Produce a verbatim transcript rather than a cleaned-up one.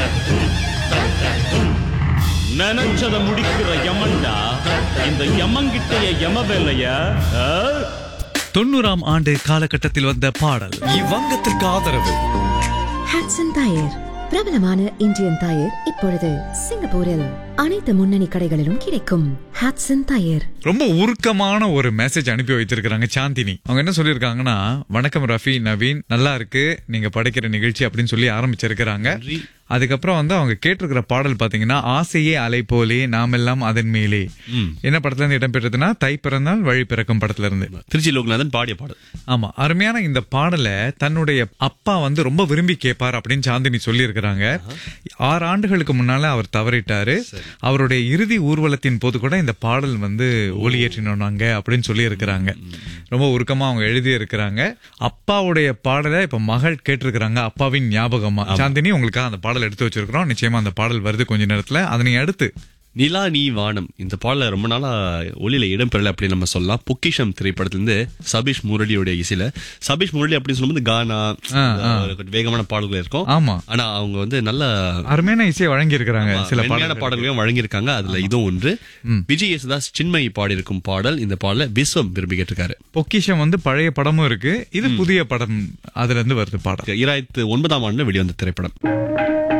நினைச்சத முடிக்கிற யமன்டா இந்த யமங்கிட்டைய யம வேலைய. தொண்ணூறாம் ஆண்டு காலகட்டத்தில் வந்த பாடல். இவ்வங்கத்திற்கு ஆதரவு ஹாட்சன் டயர், பிரபலமான இந்தியன் டயர். இப்பொழுது சிங்கப்பூரில் அனைத்து முன்னணி கடைகளிலும் கிடைக்கும். Hodson tyre. ரொம்ப உருக்கமான ஒரு மெசேஜ் அனுப்பி வைத்திருக்கிறாங்க சாந்தினி. அவங்க என்ன சொல்லியிருக்காங்கன்னா, வணக்கம் ரஃபி, நவீன், நல்லா இருக்கு நீங்க படைக்கிற நிகழ்ச்சி அப்படின்னு சொல்லி ஆரம்பிச்சிருக்கிறாங்க. அதுக்கப்புறம் வந்து அவங்க கேட்டிருக்கிற பாடல் பாத்தீங்கன்னா, ஆசையே அலை போலே நாமெல்லாம் அதன் மேலே. என்ன படத்துல இருந்து இடம்பெற்றதுன்னா, தை பிறந்தால் வழி பிறக்கும் படத்துல இருந்து திருச்சி லோகநாதன் பாடிய பாடல். ஆமா, அருமையான இந்த பாடலை தன்னுடைய அப்பா வந்து ரொம்ப விரும்பி கேட்பார் அப்படின்னு சாந்தினி சொல்லி இருக்கிறாங்க. ஆறு ஆண்டுகளுக்கு முன்னால அவர் தவறிட்டாரு. அவருடைய இறுதி ஊர்வலத்தின் போது கூட இந்த பாடல் வந்து ஒளியேற்றினாங்க அப்படின்னு சொல்லி இருக்கிறாங்க. ரொம்ப உருக்கமா அவங்க எழுதி இருக்கிறாங்க. அப்பாவுடைய பாடலை இப்ப மகள் கேட்டிருக்கிறாங்க, அப்பாவின் ஞாபகமா. சாந்தினி, உங்களுக்காக அந்த பாடல் எடுத்து வச்சிருக்கிறோம். நிச்சயமா அந்த பாடல் வருது கொஞ்ச நேரத்துல. அதனை அடுத்து நிலா நீ வானம், இந்த பாடல ரொம்ப நாளா ஒளியில இடம்பெறல அப்படின்னு நம்ம சொல்லலாம். பொக்கிஷம் திரைப்படத்திலிருந்து சபீஷ் முரளியோட இசையில. சபீஷ் முரளி அப்படின்னு சொல்லும்போது கானா, வேகமான பாடல்கள் இருக்கும். ஆமா, ஆனா அவங்க வந்து நல்ல அருமையான இசையை வழங்கி இருக்கிறாங்க. சில மென்மையான பாடல்களையும் வழங்கியிருக்காங்க. அதுல இதுவும் ஒன்று. விஜய் யேசுதாஸ் சின்மயி பாடி இருக்கும் பாடல். இந்த பாடல விஸ்வம் விரும்பி கேட்டிருக்காரு. பொக்கிஷம் வந்து பழைய படமும் இருக்கு, இது புதிய படம், அதுல இருந்து வருது பாடல். இரண்டாயிரத்து ஒன்பதாம் ஆண்டு வெளிவந்த திரைப்படம்.